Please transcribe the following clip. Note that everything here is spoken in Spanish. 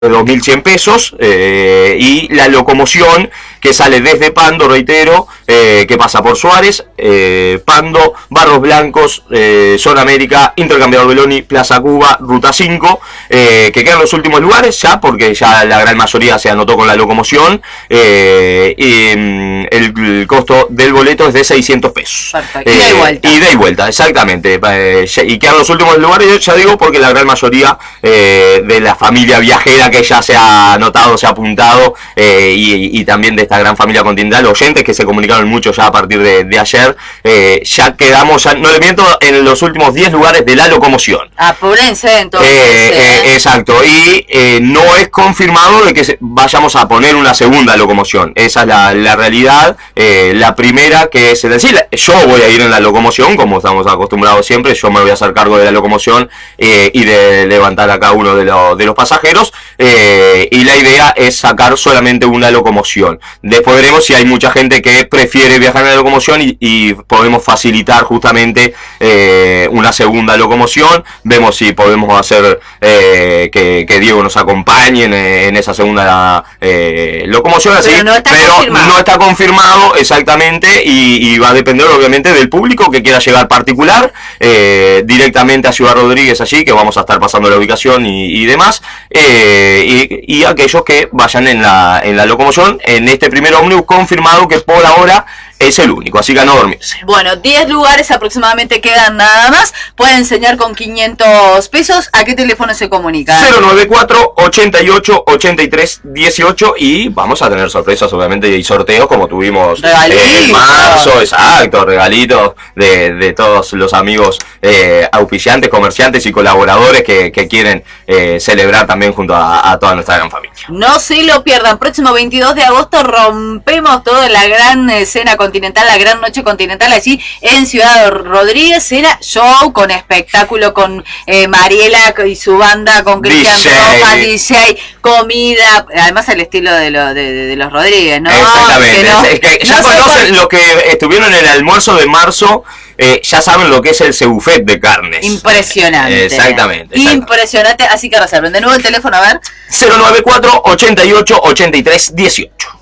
de 2.100 pesos, y la locomoción que sale desde Pando, reitero, que pasa por Suárez, Pando, Barros Blancos, Zona América, Intercambiador Beloni, Plaza Cuba, Ruta 5, que quedan los últimos lugares ya, porque ya la gran mayoría se anotó con la locomoción, y el costo del boleto es de 600 pesos. Perfecto. Ida y vuelta. Ida y vuelta, exactamente. Y quedan los últimos lugares, ya digo, porque la gran mayoría de la familia viajera que ya se ha anotado, se ha apuntado, y también de esta gran familia continental, oyentes que se comunicaron mucho ya a partir de ayer, ya quedamos, ya, no le miento, en los últimos 10 lugares de la locomoción. Apúrense entonces. Exacto, y no es confirmado de que vayamos a poner una segunda locomoción. Esa es la realidad. La primera, que es decir, yo voy a ir en la locomoción, como estamos acostumbrados siempre, yo me voy a hacer cargo de la locomoción y de levantar a cada uno de los pasajeros, y la idea es sacar solamente una locomoción. Después veremos si hay mucha gente que prefiere viajar en la locomoción y podemos facilitar justamente una segunda locomoción. Vemos si podemos hacer que Diego nos acompañe en esa segunda locomoción, así, pero no está confirmado exactamente, y va a depender obviamente del público que quiera llegar particular directamente a Ciudad Rodríguez, allí que vamos a estar pasando la ubicación y demás, y aquellos que vayan en la locomoción, en este primer ómnibus confirmado, que por ahora es el único, así que a no dormirse. Bueno, 10 lugares aproximadamente quedan nada más. Pueden enseñar con 500 pesos. ¿A qué teléfono se comunica? 094-88-83-18, y vamos a tener sorpresas obviamente y sorteos como tuvimos en marzo, exacto, regalitos de todos los amigos auspiciantes, comerciantes y colaboradores que quieren celebrar también junto a toda nuestra gran familia. No se lo pierdan, próximo 22 de agosto rompemos toda la gran escena continental, la gran noche continental allí en Ciudad Rodríguez. Será show con espectáculo, con Mariela y su banda, con Cristian Rojas, DJ, comida, además el estilo de los Rodríguez, ¿no? Exactamente, es que ya conocen los que estuvieron en el almuerzo de marzo. Ya saben lo que es el cebuffet de carnes. Impresionante. Exactamente. Impresionante, así que reserven. De nuevo el teléfono, a ver. 094-88-83-18.